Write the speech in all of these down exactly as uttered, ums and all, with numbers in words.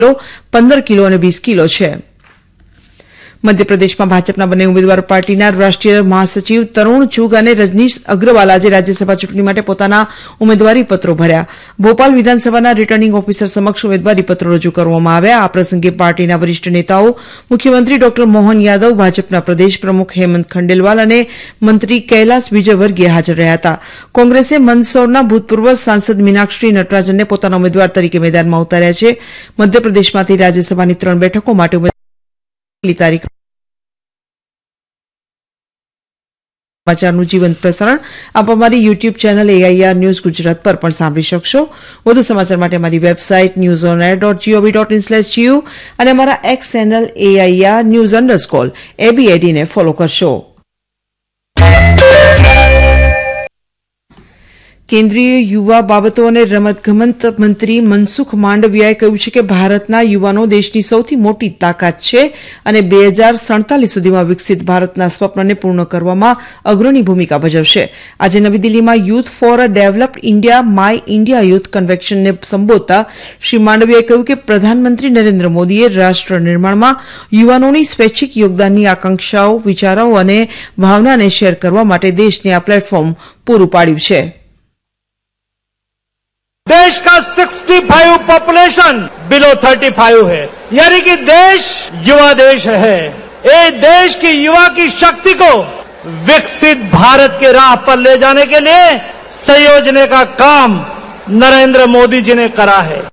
પંદર કિલો અને વીસ કિલો છે. મધ્યપ્રદેશમાં ભાજપના બંને ઉમેદવાર પાર્ટીના રાષ્ટ્રીય મહાસચિવ તરુણ ચુગ અને રજનીશ અગ્રવાલ આજે રાજ્યસભા ચૂંટણી માટે પોતાના ઉમેદવારી પત્રો ભર્યા. ભોપાલ વિધાનસભાના રિટર્નિંગ ઓફિસર સમક્ષ ઉમેદવારી પત્રો રજૂ કરવામાં આવ્યા. આ પ્રસંગે પાર્ટીના વરિષ્ઠ નેતાઓ મુખ્યમંત્રી ડોક્ટર મોહન યાદવ, ભાજપના પ્રદેશ પ્રમુખ હેમંત ખંડેલવાલ અને મંત્રી કૈલાસ વિજયવર્ગીય હાજર રહ્યા હતા. કોંગ્રેસે મંદસૌરના ભૂતપૂર્વ સાંસદ મીનાક્ષી નટરાજનને પોતાના ઉમેદવાર તરીકે મેદાનમાં ઉતાર્યા છે. મધ્યપ્રદેશમાંથી રાજ્યસભાની ત્રણ બેઠકો માટે ઉમેદવારી તારીખ સમાચારનું જીવંત પ્રસારણ આપ અમારી YouTube channel AIR news Gujarat પર પણ સાંભળી શકશો. વધુ સમાચાર માટે અમારી website news on air dot GOV dot in slash GU અને અમારા x channel AIR news underscore એબીએડીને follow કરશો. કેન્દ્રીય યુવા બાબતો અને રમતગમત મંત્રી મનસુખ માંડવિયાએ કહ્યું છે કે ભારતના યુવાનો દેશની સૌથી મોટી તાકાત છે અને બે હજાર સડતાલીસ સુધીમાં વિકસિત ભારતના સ્વપ્નને પૂર્ણ કરવામાં અગ્રણી ભૂમિકા ભજવશે. આજે નવી દિલ્હીમાં youth for a developed India my India youth કન્વેન્શનને સંબોધતા શ્રી માંડવિયાએ કહ્યું કે પ્રધાનમંત્રી નરેન્દ્ર મોદીએ રાષ્ટ્ર નિર્માણમાં યુવાનોની સ્વૈચ્છિક યોગદાનની આકાંક્ષાઓ, વિચારો અને ભાવનાને શેર કરવા માટે દેશને આ પ્લેટફોર્મ પૂરું પાડ્યું છે. देश का पैंसठ पॉपुलेशन बिलो पैंतीस है, यानी कि देश युवा देश है. ये देश की युवा की शक्ति को विकसित भारत के राह पर ले जाने के लिए संयोजने का काम नरेंद्र मोदी जी ने करा है.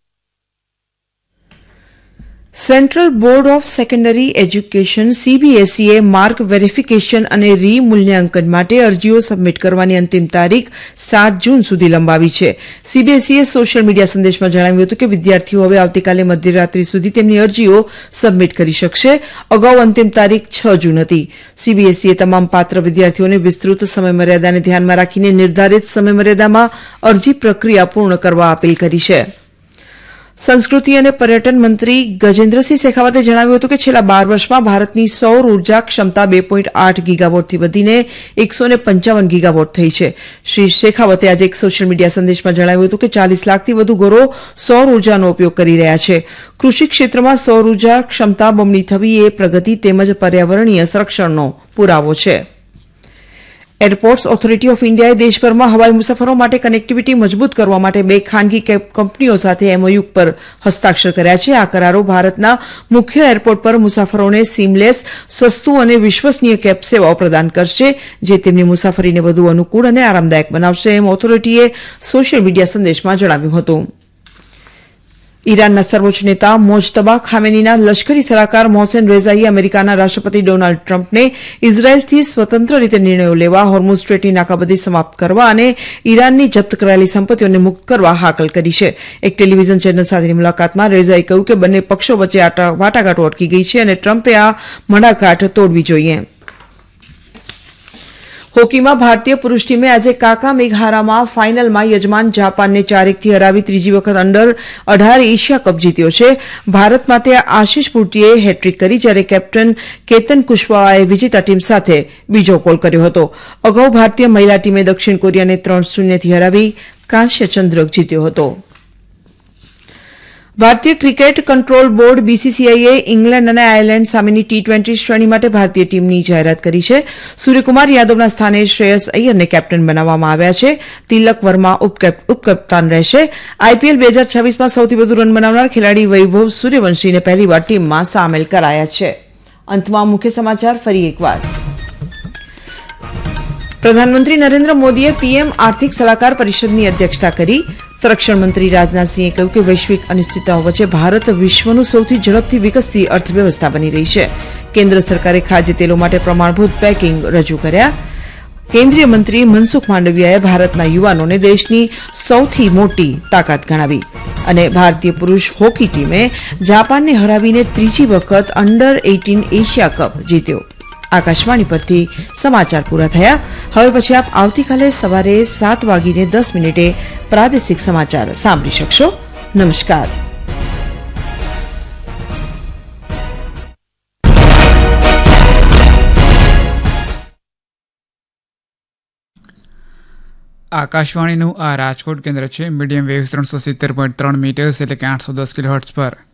Central board of secondary education સીબીએસઈએ mark verification અને રી મૂલ્યાંકન માટે અરજીઓ સબમિટ કરવાની અંતિમ તારીખ સાત જૂન સુધી લંબાવી છે. સીબીએસઈએ સોશિયલ મીડિયા સંદેશમાં જણાવ્યું હતું કે વિદ્યાર્થીઓ હવે આવતીકાલે મધ્યરાત્રિ સુધી તેમની અરજીઓ સબમિટ કરી શકશે. અગાઉ અંતિમ તારીખ છ જૂન હતી. સીબીએસઈએ તમામ પાત્ર વિદ્યાર્થીઓને વિસ્તૃત સમયમર્યાદાને ધ્યાનમાં રાખીને નિર્ધારિત સમયમર્યાદામાં અરજી પ્રક્રિયા પૂર્ણ કરવા અપીલ કરી છે. સંસ્કૃતિ અને પર્યટન મંત્રી ગજેન્દ્રસિંહ શેખાવતે જણાવ્યું હતું કે છેલ્લા બાર વર્ષમાં ભારતની સૌર ઉર્જા ક્ષમતા બે પોઈન્ટ આઠ ગીગાવોટથી વધીને એકસો પંચાવન ગીગાવોટ થઈ છે. શ્રી શેખાવતે આજે એક સોશિયલ મીડિયા સંદેશમાં જણાવ્યું હતું કે ચાલીસ લાખથી વધુ ઘરો સૌર ઉર્જાનો ઉપયોગ કરી રહ્યા છે. કૃષિ ક્ષેત્રમાં સૌર ઉર્જા ક્ષમતા બમણી થવી એ પ્રગતિ તેમજ પર્યાવરણીય સંરક્ષણનો પુરાવો છે. એરપોર્ટ્સ ઓથોરિટી ઓફ ઇન્ડિયાએ દેશભરમાં હવાઈ મુસાફરો માટે કનેક્ટિવિટી મજબૂત કરવા માટે બે ખાનગી કંપનીઓ સાથે એમઓયુ પર હસ્તાક્ષર કર્યા છે. આ કરારો ભારતના મુખ્ય એરપોર્ટ પર મુસાફરોને સીમલેસ, સસ્તું અને વિશ્વસનીય કેબ સેવાઓ પ્રદાન કરશે, જે તેમની મુસાફરીને વધુ અનુકૂળ અને આરામદાયક બનાવશે, એમ ઓથોરિટીએ સોશિયલ મીડિયા સંદેશમાં જણાવ્યું હતું. ઈરાનના સર્વોચ્ચ નેતા મોજતબા ખામેનીના લશ્કરી સલાહકાર મોહસેન રેઝાઈએ અમેરિકાના રાષ્ટ્રપતિ ડોનાલ્ડ ટ્રમ્પને ઇઝરાયેલથી સ્વતંત્ર રીતે નિર્ણયો લેવા, હોર્મુઝ સ્ટ્રેટની નાકાબંધી સમાપ્ત કરવા અને ઈરાનની જપ્ત કરાયેલી સંપત્તિઓને મુક્ત કરવા હાકલ કરી છે. એક ટેલિવિઝન ચેનલ સાથેની મુલાકાતમાં રેઝાએ કહ્યું કે બંને પક્ષો વચ્ચે વાટાઘાટો અટકી ગઈ છે અને ટ્રમ્પે આ મડાગાંઠ તોડવી જોઈએ. હોકીમાં ભારતીય પુરૂષ ટીમે આજે કાકા મેઘહારામાં ફાઇનલમાં યજમાન જાપાનને ચાર એકથી હરાવી ત્રીજી વખત અંડર અઢાર એશિયા કપ જીત્યો છે. ભારત માટે આશિષ પૂટીએ હેટ્રિક કરી, જ્યારે કેપ્ટન કેતન કુશવાહાએ વિજેતા ટીમ સાથે બીજો ગોલ કર્યો હતો. અગાઉ ભારતીય મહિલા ટીમે દક્ષિણ કોરિયાને ત્રણ શૂન્યથી હરાવી કાંસ્ય ચંદ્રક જીત્યો હતો. ભારતીય ક્રિકેટ કંટ્રોલ બોર્ડ બીસીસીઆઈએ ઇંગ્લેન્ડ અને આયર્લેન્ડ સામેની ટી ટ્વેન્ટી શ્રેણી માટે ભારતીય ટીમની જાહેરાત કરી છે. સૂર્યકુમાર યાદવના સ્થાને શ્રેયસ અય્યરને કેપ્ટન બનાવવામાં આવ્યા છે. તિલક વર્મા ઉપકપ્તાન રહેશે. આઈપીએલ બે હજાર છવ્વીસમાં સૌથી વધુ રન બનાવનાર ખેલાડી વૈભવ સૂર્યવંશીને પહેલીવાર ટીમમાં સામેલ કરાયા છે. અંતમાં મુખ્ય સમાચાર ફરી એકવાર. પ્રધાનમંત્રી નરેન્દ્ર મોદીએ પીએમ આર્થિક સલાહકાર પરિષદની અધ્યક્ષતા કરી. સંરક્ષણ મંત્રી રાજનાથસિંહે કહ્યું કે વૈશ્વિક અનિશ્ચિતતાઓ વચ્ચે ભારત વિશ્વનું સૌથી ઝડપથી વિકસતી અર્થવ્યવસ્થા બની રહી છે. કેન્દ્ર સરકારે ખાદ્ય તેલો માટે પ્રમાણભૂત પેકિંગ રજૂ કર્યા. કેન્દ્રીય મંત્રી મનસુખ માંડવિયાએ ભારતના યુવાનોને દેશની સૌથી મોટી તાકાત ગણાવી. અને ભારતીય પુરૂષ હોકી ટીમે જાપાનને હરાવીને ત્રીજી વખત અંડર એટીન એશિયા કપ જીત્યો. આકાશવાણી પરથી સમાચાર પૂરા થયા. હવે પછી આપ આવતીકાલે સવારે સાત વાગીને દસ મિનિટે પ્રાદેશિક સમાચાર સાંભળી શકશો. નમસ્કાર. આકાશવાણીનું આ રાજકોટ કેન્દ્ર છે. મીડિયમ વેવ ત્રણસો સિત્તેર પોઈન્ટ ત્રણ મીટર્સ એટલે કે આઠસો દસ કિલો હર્ટ્ઝ પર